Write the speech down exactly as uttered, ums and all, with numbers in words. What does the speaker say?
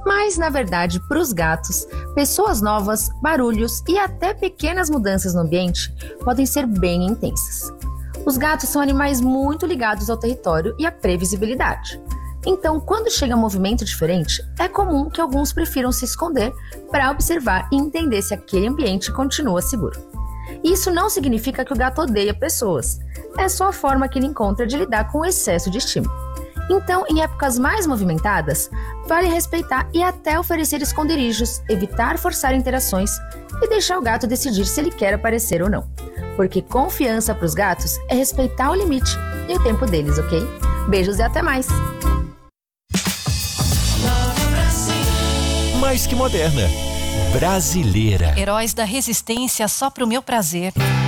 Mas, na verdade, para os gatos, pessoas novas, barulhos e até pequenas mudanças no ambiente podem ser bem intensas. Os gatos são animais muito ligados ao território e à previsibilidade. Então, quando chega movimento diferente, é comum que alguns prefiram se esconder para observar e entender se aquele ambiente continua seguro. Isso não significa que o gato odeia pessoas, é só a forma que ele encontra de lidar com o excesso de estímulo. Então, em épocas mais movimentadas, vale respeitar e até oferecer esconderijos, evitar forçar interações e deixar o gato decidir se ele quer aparecer ou não. Porque confiança para os gatos é respeitar o limite e o tempo deles, ok? Beijos e até mais! Mais que moderna, brasileira. Heróis da resistência só pro meu prazer.